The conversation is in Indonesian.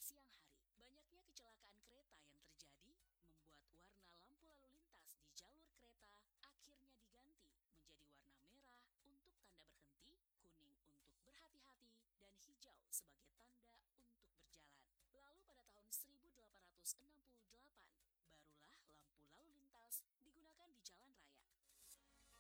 siang hari. Banyaknya kecelakaan kereta yang terjadi membuat warna lampu lalu lintas di jalur kereta akhirnya diganti menjadi warna merah untuk tanda berhenti, kuning untuk berhati-hati, dan hijau sebagai tanda untuk berjalan. Lalu pada tahun 1865,